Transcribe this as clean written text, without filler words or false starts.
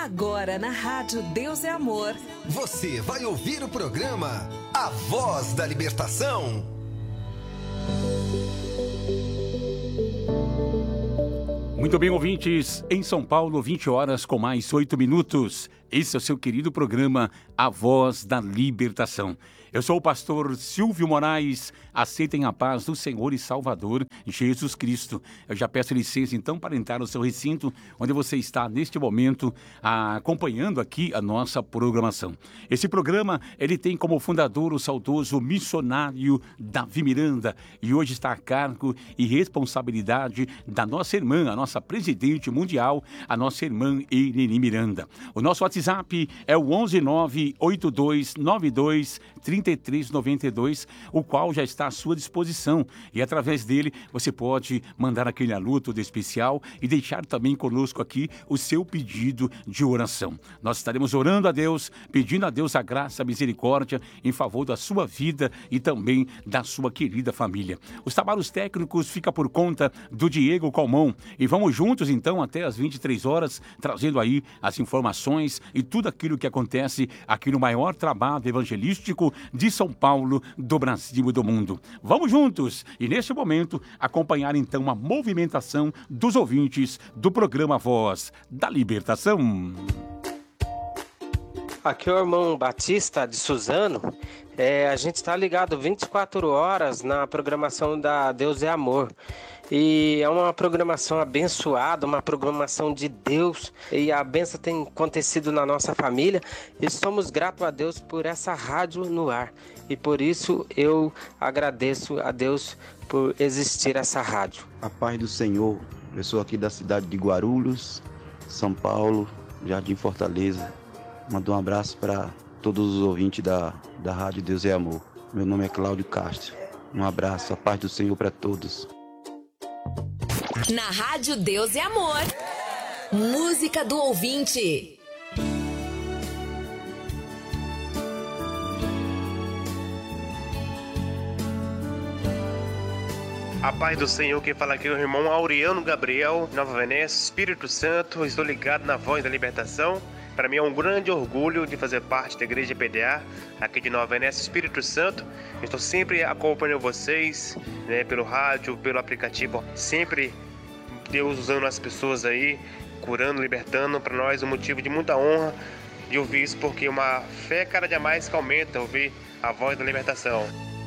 Agora na Rádio Deus é Amor. Você vai ouvir o programa A Voz da Libertação. Muito bem, ouvintes, em São Paulo, 20 horas com mais 8 minutos. Esse é o seu querido programa A Voz da Libertação. Eu sou o pastor Silvio Moraes. Aceitem a paz do Senhor e Salvador Jesus Cristo. Eu já peço licença, então, para entrar no seu recinto, onde você está, neste momento, acompanhando aqui a nossa programação. Esse programa, ele tem como fundador o saudoso missionário Davi Miranda, e hoje está a cargo e responsabilidade da nossa irmã, a nossa presidente mundial, a nossa irmã Irene Miranda. O nosso WhatsApp é o 11982923392, o qual já está à sua disposição, e através dele você pode mandar aquele alô todo especial e deixar também conosco aqui o seu pedido de oração. Nós estaremos orando a Deus, pedindo a Deus a graça, a misericórdia em favor da sua vida e também da sua querida família. Os trabalhos técnicos ficam por conta do Diego Calmon, e vamos juntos então até às 23 horas, trazendo aí as informações e tudo aquilo que acontece aqui no maior trabalho evangelístico de São Paulo, do Brasil e do mundo. Vamos juntos e, neste momento, acompanhar então a movimentação dos ouvintes do programa Voz da Libertação. Aqui é o irmão Batista de Suzano. A gente está ligado 24 horas na programação da Deus é Amor. E é uma programação abençoada, uma programação de Deus. E a bênção tem acontecido na nossa família. E somos gratos a Deus por essa rádio no ar. E por isso eu agradeço a Deus por existir essa rádio. A paz do Senhor. Eu sou aqui da cidade de Guarulhos, São Paulo, Jardim Fortaleza. Mando um abraço para todos os ouvintes da Rádio Deus é Amor. Meu nome é Cláudio Castro. Um abraço, a paz do Senhor para todos. Na Rádio Deus é Amor. Música do ouvinte. A paz do Senhor, quem fala aqui é o irmão Auriano Gabriel, Nova Venécia, Espírito Santo. Estou ligado na Voz da Libertação. Para mim é um grande orgulho de fazer parte da Igreja PDA, aqui de Nova Venécia, Espírito Santo. Eu estou sempre acompanhando vocês, pelo rádio, pelo aplicativo. Sempre Deus usando as pessoas aí, curando, libertando. Para nós é um motivo de muita honra de ouvir isso, porque uma fé cada dia mais que aumenta, ouvir a Voz da Libertação.